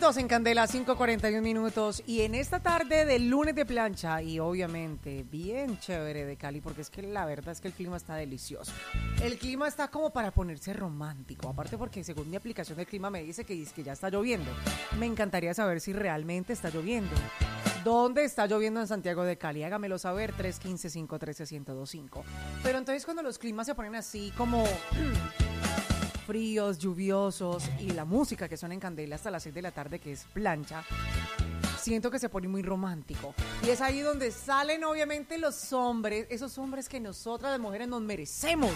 minutos en Candela, 5:41 y en esta tarde del lunes de plancha y obviamente bien chévere de Cali porque es que la verdad es que el clima está delicioso. El clima está como para ponerse romántico, aparte porque según mi aplicación del clima me dice que ya está lloviendo. Me encantaría saber si realmente está lloviendo. ¿Dónde está lloviendo en Santiago de Cali? Hágamelo saber, 315-513-1025. Pero entonces cuando los climas se ponen así como fríos, lluviosos y la música que suena en Candela hasta las 6 de la tarde, que es plancha, siento que se pone muy romántico. Y es ahí donde salen obviamente los hombres, esos hombres que nosotras las mujeres nos merecemos.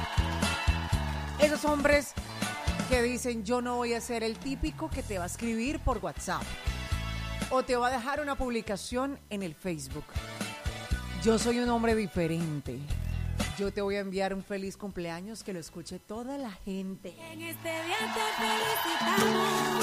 Esos hombres que dicen, yo no voy a ser el típico que te va a escribir por WhatsApp o te va a dejar una publicación en el Facebook. Yo soy un hombre diferente. Yo te voy a enviar un feliz cumpleaños que lo escuche toda la gente. En este día te felicitamos.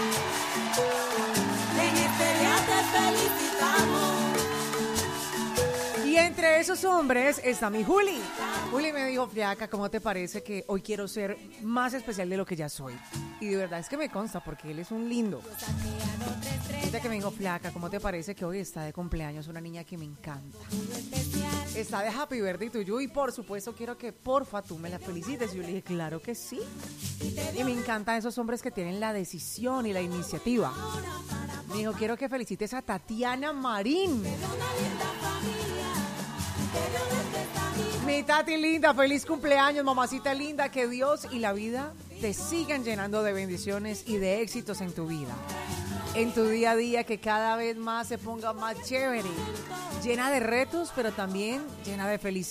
En este día te felicitamos. Y entre esos hombres está mi Juli. Juli me dijo, Flaca, ¿cómo te parece que hoy quiero ser más especial de lo que ya soy? Y de verdad es que me consta porque él es un lindo. Ahorita que me dijo, Flaca, ¿cómo te parece que hoy está de cumpleaños una niña que me encanta? Está de Happy Birthday to you y por supuesto quiero que porfa tú me la felicites. Y yo le dije, claro que sí. Y me encantan esos hombres que tienen la decisión y la iniciativa. Me dijo, quiero que felicites a Tatiana Marín. Mi Tati linda, feliz cumpleaños, mamacita linda, que Dios y la vida te sigan llenando de bendiciones y de éxitos en tu vida. En tu día a día, que cada vez más se ponga más chévere, llena de retos, pero también llena de felicidad.